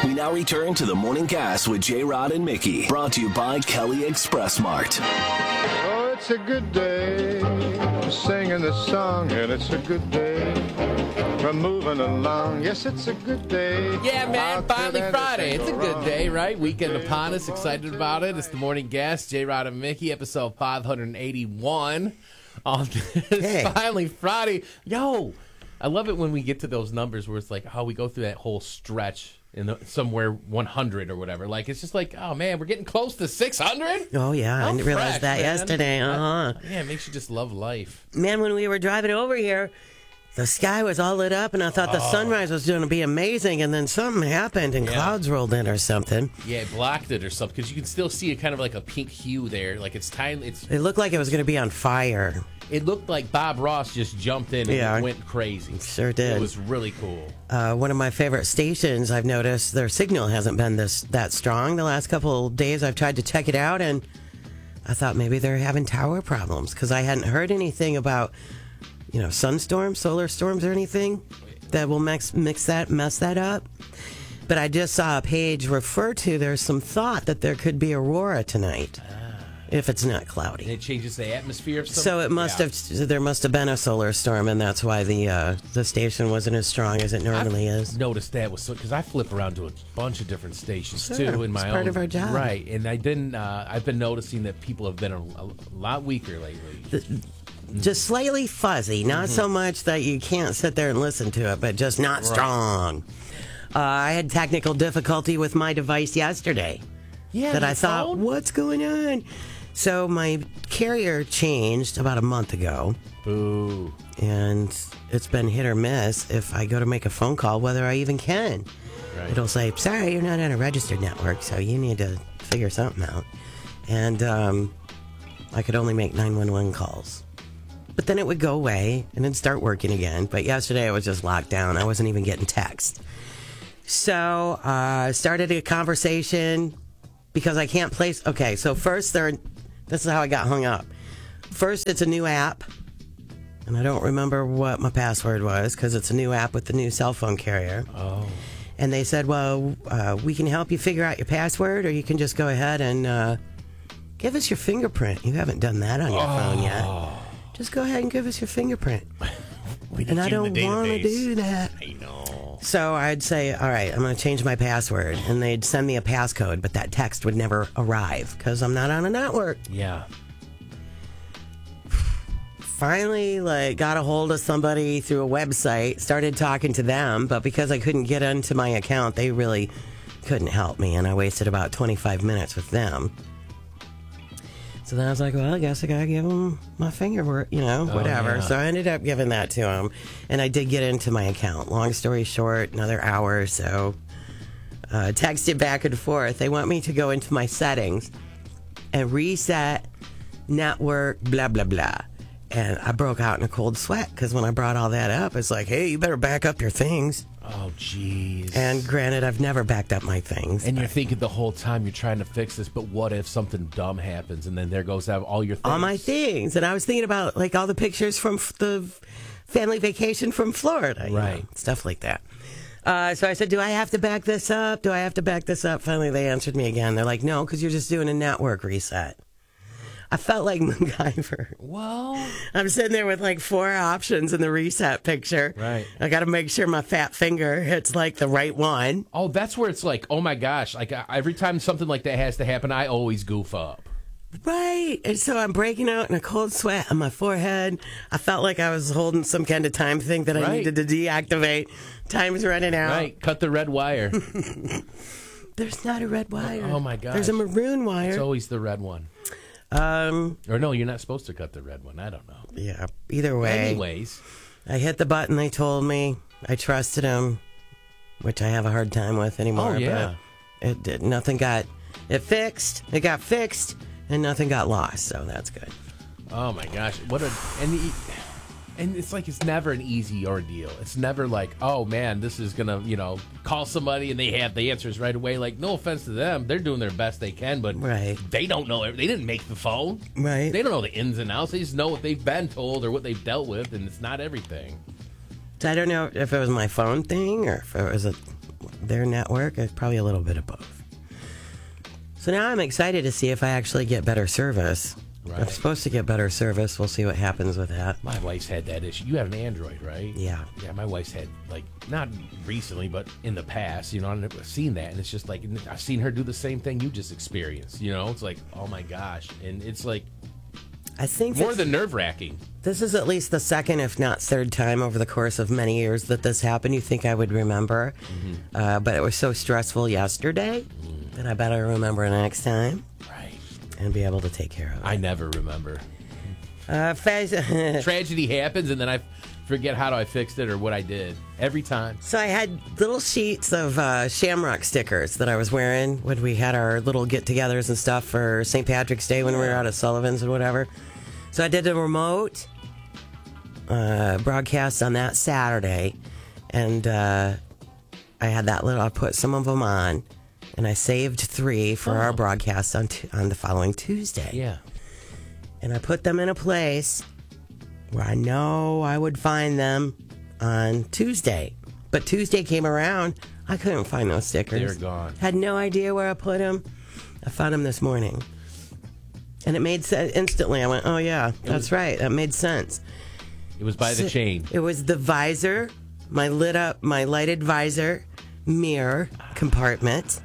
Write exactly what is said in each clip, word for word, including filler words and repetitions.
We now return to the Morning Gas with J-Rod and Mickey, brought to you by Kelly Express Mart. Oh, it's a good day, singing this song, and it's a good day, from moving along. Yes, it's a good day. Yeah, man, How finally could Friday. anything It's a go good wrong? day, right? Weekend upon us, excited about it. It's the Morning Gas, J-Rod and Mickey, episode five eighty-one on this Hey. finally Friday. Yo, I love it when we get to those numbers where it's like, how we go through that whole stretch in the, somewhere one hundred or whatever. Like, it's just like, oh, man, we're getting close to six hundred? Oh, yeah. I I'm didn't realize fresh, that man. yesterday. Uh-huh. Yeah, it makes you just love life. Man, when we were driving over here, the sky was all lit up, and I thought the sunrise was going to be amazing, and then something happened, and Yeah. clouds rolled in or something. Yeah, it blocked it or something, because you can still see it kind of like a pink hue there. Like, it's tiny. It's It looked like it was going to be on fire. It looked like Bob Ross just jumped in and Yeah. went crazy. Sure did. It was really cool. Uh, one of my favorite stations, I've noticed their signal hasn't been this that strong the last couple of days. I've tried to check it out, and I thought maybe they're having tower problems because I hadn't heard anything about, you know, sunstorms, solar storms, or anything that will mix mix that mess that up. But I just saw a page refer to there's some thought that there could be aurora tonight if it's not And cloudy. it changes the atmosphere of something. So it must Yeah. have there must have been a solar storm, and that's why the uh, the station wasn't as strong as it normally I've is. noticed that was so because I flip around to a bunch of different stations Sure, too in my it's own part of our job. right, and I didn't. Uh, I've been noticing that people have been a, a lot weaker lately. Just slightly fuzzy, not so much that you can't sit there and listen to it, but just not strong. Uh, I had technical difficulty with my device yesterday Yeah, that your I thought, phone? what's going on? So my carrier changed about a month ago, Boo. and it's been hit or miss if I go to make a phone call, whether I even can. Right. It'll say, sorry, you're not on a registered network, so you need to figure something out. And um, I could only make nine one one calls. But then it would go away and then start working again. But yesterday it was just locked down. I wasn't even getting text. So I uh, started a conversation because I can't place. Okay, so first, there. This is how I got hung up. First, it's a new app. And I don't remember what my password was because it's a new app with the new cell phone carrier. Oh. And they said, well, uh, we can help you figure out your password, or you can just go ahead and uh, give us your fingerprint. You haven't done that on your phone yet. Just go ahead and give us your fingerprint. We And I need you in don't the want to database. do that. I know. So I'd say, all right, I'm going to change my password. And they'd send me a passcode, but that text would never arrive because I'm not on a network. Yeah. Finally, like, got a hold of somebody through a website, started talking to them, but because I couldn't get into my account, they really couldn't help me, and I wasted about twenty-five minutes with them. So then I was like, well, I guess I gotta give them my finger, you know, whatever. yeah. So I ended up giving that to them, and I did get into my account. Long story short, another hour or so, uh, texted back and forth. They want me to go into my settings and reset network, blah, blah, blah. And I broke out in a cold sweat because when I brought all that up, it's like, hey, you better back up your things. Oh, jeez. And granted, I've never backed up my things. And you're thinking the whole time you're trying to fix this, but what if something dumb happens and then there goes out all your things? all my things. And I was thinking about like all the pictures from f- the family vacation from Florida. you Right. know, stuff like that. Uh, so I said, do I have to back this up? Do I have to back this up? Finally, they answered me again. They're like, no, because you're just doing a network reset. I felt like MacGyver. Well, I'm sitting there with like four options in the reset picture. Right. I got to make sure my fat finger hits like the right one. oh, that's where it's like, oh my gosh! Like I- every time something like that has to happen, I always goof up. Right. And so I'm breaking out in a cold sweat on my forehead. I felt like I was holding some kind of time thing that I Right. needed to deactivate. Time's running out. Right, cut the red wire. There's not a red wire. Oh, my gosh. There's a maroon wire. It's always the red one. um. Or no, you're not supposed to cut the red one. I don't know. Yeah. Either way. Anyways, I hit the button they told me. I trusted them, which I have a hard time with anymore. Oh, yeah. But it did. Nothing got it fixed. It got fixed, and nothing got lost. So that's good. oh my gosh, what a and the, and it's like it's never an easy ordeal. It's never like, oh man, this is gonna, you know, call somebody and they have the answers right away. Like, no offense to them, they're doing their best they can, but Right. they don't know. They didn't make the phone. Right. They don't know the ins and outs. They just know what they've been told or what they've dealt with, and it's not everything. I don't know if it was my phone thing or if it was a their network. It's probably a little bit of both. So now I'm excited to see if I actually get better service. Right. I'm supposed to get better service. We'll see what happens with that. My wife's had that issue. You have an Android, right? Yeah. Yeah, my wife's had, like, not recently, but in the past, you know, I've seen that. And it's just like, I've seen her do the same thing you just experienced. You know, it's like, oh my gosh. And it's like I think more this- than nerve wracking. This is at least the second, if not third time over the course of many years that this happened. You think I would remember. Mm-hmm. Uh, but it was so stressful yesterday mm. that I better remember next time. Right. And be able to take care of it. I never remember. Uh, fa- Tragedy happens, and then I forget how I fixed it or what I did every time. So I had little sheets of uh, Shamrock stickers that I was wearing when we had our little get-togethers and stuff for Saint Patrick's Day when we were out at Sullivan's and whatever. So I did a remote uh, broadcast on that Saturday, and uh, I had that little. I put some of them on, and I saved three for oh. our broadcast on t- on the following Tuesday. Yeah, and I put them in a place where I know I would find them on Tuesday. But Tuesday came around, I couldn't find those stickers. They're gone. Had no idea where I put them. I found them this morning. And it made sense instantly. I went, oh, yeah, that's right. That made sense. It was by the So- chain. It was the visor, my lit up, my lighted visor mirror compartment.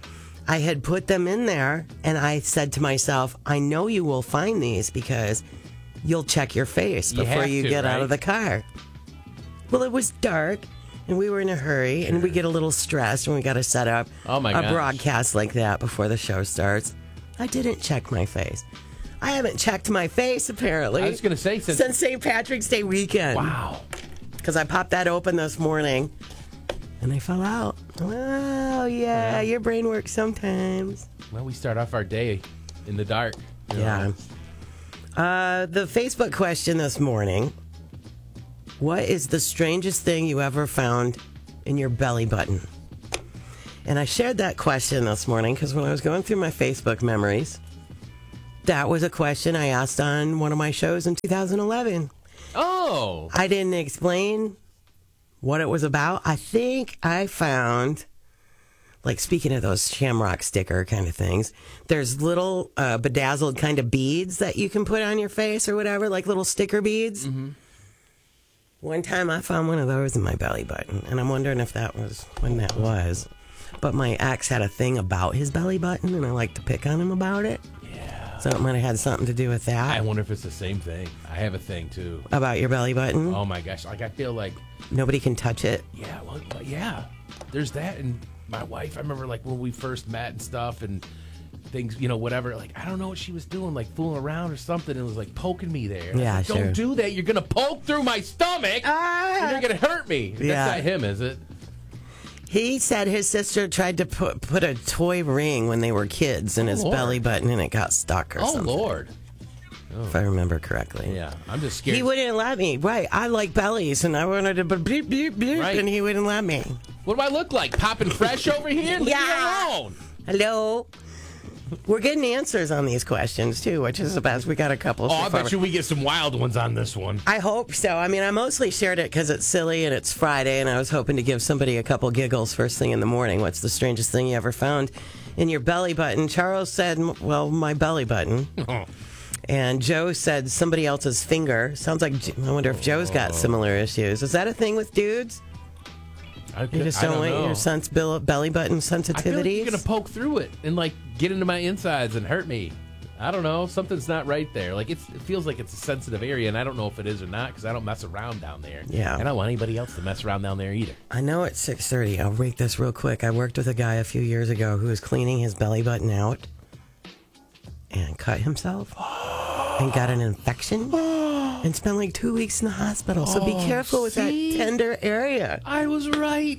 I had put them in there, and I said to myself, I know you will find these because you'll check your face You before have you to, get out right? of the car. Well, it was dark, and we were in a hurry, and we get a little stressed when we got to set up Oh, my a gosh. broadcast like that before the show starts. I didn't check my face. I haven't checked my face, apparently. I was going to say, since... since Saint Patrick's Day weekend. Wow. Because I popped that open this morning, and they fell out. Oh, yeah, your brain works sometimes. Well, we start off our day in the dark. you know. Yeah. Uh, the Facebook question this morning: what is the strangest thing you ever found in your belly button? And I shared that question this morning because when I was going through my Facebook memories, that was a question I asked on one of my shows in two thousand eleven. Oh. I didn't explain what it was about. I think I found, like, speaking of those Shamrock sticker kind of things, there's little uh, bedazzled kind of beads that you can put on your face or whatever, like little sticker beads. Mm-hmm. One time I found one of those in my belly button, and I'm wondering if that was when that was. But my ex had a thing about his belly button, and I like to pick on him about it. Yeah. So it might have had something to do with that. I wonder if it's the same thing. I have a thing, too. About your belly button? Oh, my gosh. Like, I feel like... Nobody can touch it? Yeah, well, but yeah. There's that, and my wife, I remember, like, when we first met and stuff, and things, you know, whatever, like, I don't know what she was doing, like, fooling around or something, and it was, like, poking me there. And I Yeah, was like, sure. Don't do that. You're going to poke through my stomach, Ah! and you're going to hurt me. Yeah. That's not him, is it? He said his sister tried to put put a toy ring when they were kids in his Lord. belly button, and it got stuck or Oh, something. Lord. If I remember correctly. Yeah, I'm just scared. He wouldn't let me. Right. I like bellies, and I wanted to beep, beep, beep, Right. and he wouldn't let me. What do I look like? Popping fresh over here? Leave Yeah. me alone. Hello? We're getting answers on these questions, too, which is the best. We got a couple. Oh, so I far. bet you we get some wild ones on this one. I hope so. I mean, I mostly shared it because it's silly and it's Friday, and I was hoping to give somebody a couple giggles first thing in the morning. What's the strangest thing you ever found in your belly button? Charles said, well, my belly button. And Joe said somebody else's finger. Sounds like, I wonder if Joe's got similar issues. Is that a thing with dudes? I, You just I don't, don't want know. your son's belly button I feel like sensitivities? you're gonna poke through it and like get into my insides and hurt me. I don't know. Something's not right there. Like it's, it feels like it's a sensitive area, and I don't know if it is or not because I don't mess around down there. Yeah. And I don't want anybody else to mess around down there either. I know it's six thirty. I'll break this real quick. I worked with a guy a few years ago who was cleaning his belly button out and cut himself and got an infection and spent like two weeks in the hospital. So be Oh, careful with see? that tender area. I was right.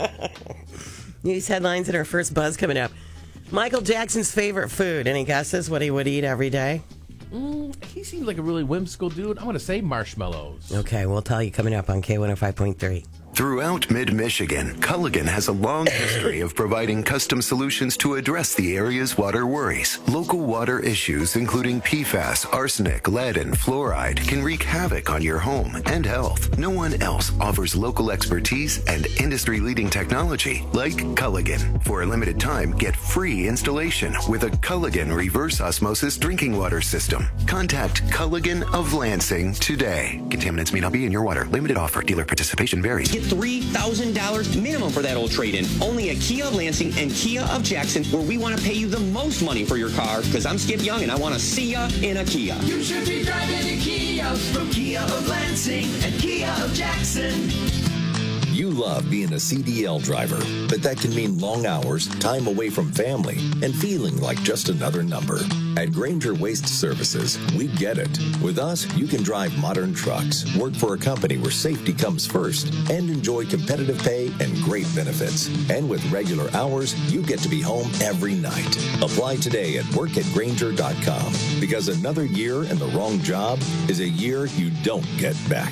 News headlines in our first buzz coming up. Michael Jackson's favorite food. Any guesses what he would eat every day? Mm, he seems like a really whimsical dude. I want to say marshmallows. Okay, we'll tell you coming up on K one oh five point three. Throughout mid-Michigan, Culligan has a long history of providing custom solutions to address the area's water worries. Local water issues, including P FAS, arsenic, lead, and fluoride, can wreak havoc on your home and health. No one else offers local expertise and industry-leading technology like Culligan. For a limited time, get free installation with a Culligan reverse osmosis drinking water system. Contact Culligan of Lansing today. Contaminants may not be in your water. Limited offer. Dealer participation varies. Get three thousand dollars minimum for that old trade-in. Only at Kia of Lansing and Kia of Jackson, where we want to pay you the most money for your car, because I'm Skip Young and I want to see ya in a Kia. You should be driving a Kia from Kia of Lansing and Kia of Jackson. You love being a C D L driver, but that can mean long hours, time away from family, and feeling like just another number. At Granger Waste Services, we get it. With us, you can drive modern trucks, work for a company where safety comes first, and enjoy competitive pay and great benefits. And with regular hours, you get to be home every night. Apply today at work at granger dot com, because another year in the wrong job is a year you don't get back.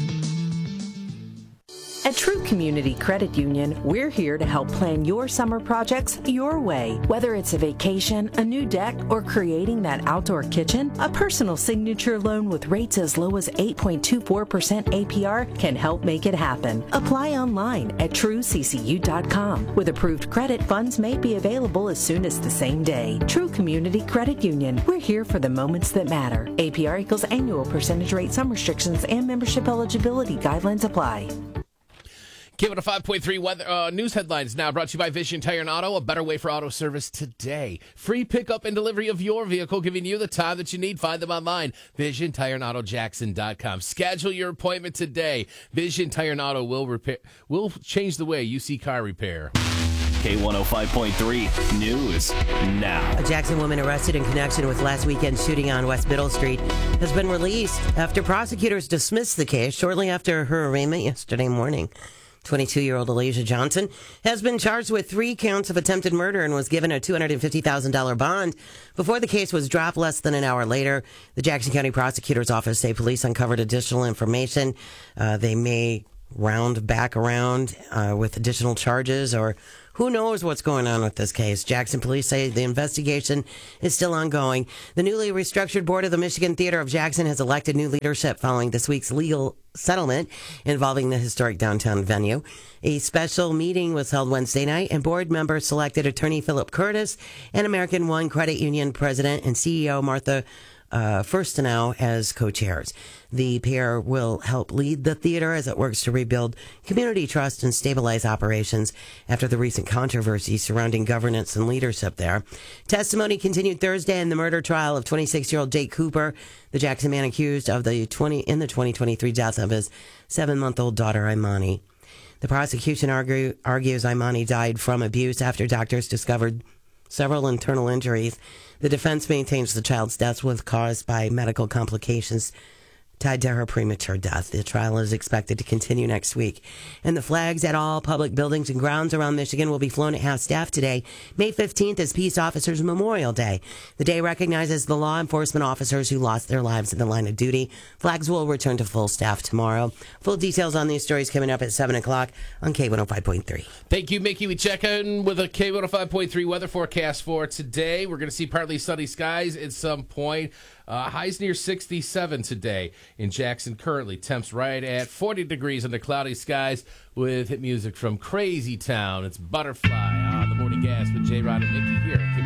At True Community Credit Union, we're here to help plan your summer projects your way. Whether it's a vacation, a new deck, or creating that outdoor kitchen, a personal signature loan with rates as low as eight point two four percent A P R can help make it happen. Apply online at true c c u dot com. With approved credit, funds may be available as soon as the same day. True Community Credit Union, we're here for the moments that matter. A P R equals annual percentage rate. Some restrictions and membership eligibility guidelines apply. K one oh five point three weather, uh, news headlines now brought to you by Vision Tire and Auto, a better way for auto service today. Free pickup and delivery of your vehicle, giving you the time that you need. Find them online, vision tire and auto jackson dot com. Schedule your appointment today. Vision Tire and Auto will repair, will change the way you see car repair. K one oh five point three News now. A Jackson woman arrested in connection with last weekend's shooting on West Middle Street has been released after prosecutors dismissed the case shortly after her arraignment yesterday morning. twenty-two-year-old Alasia Johnson has been charged with three counts of attempted murder and was given a two hundred fifty thousand dollars bond before the case was dropped less than an hour later. The Jackson County Prosecutor's Office say police uncovered additional information. Uh, they may round back around uh, with additional charges, or who knows what's going on with this case. Jackson police say the investigation is still ongoing. The newly restructured board of the Michigan Theater of Jackson has elected new leadership following this week's legal settlement involving the historic downtown venue. A special meeting was held Wednesday night, and board members selected attorney Philip Curtis and American One Credit Union president and C E O Martha Uh, Firstenow as co-chairs. The pair will help lead the theater as it works to rebuild community trust and stabilize operations after the recent controversy surrounding governance and leadership there. Testimony continued Thursday in the murder trial of twenty-six-year-old Jake Cooper, the Jackson man accused of the twenty in the twenty twenty-three death of his seven-month-old daughter Imani. The prosecution argue, argues Imani died from abuse after doctors discovered several internal injuries. The defense maintains the child's death was caused by medical complications tied to her premature death. The trial is expected to continue next week. And the flags at all public buildings and grounds around Michigan will be flown at half-staff today. May fifteenth is Peace Officers Memorial Day. The day recognizes the law enforcement officers who lost their lives in the line of duty. Flags will return to full staff tomorrow. Full details on these stories coming up at seven o'clock on K one oh five point three. Thank you, Mickey. We check in with a K one oh five point three weather forecast for today. We're going to see partly sunny skies at some point. Uh, highs near sixty-seven today in Jackson currently. Temps right at forty degrees under cloudy skies with hit music from Crazy Town. It's Butterfly on the Morning Gas with J. Rod and Mickey here at K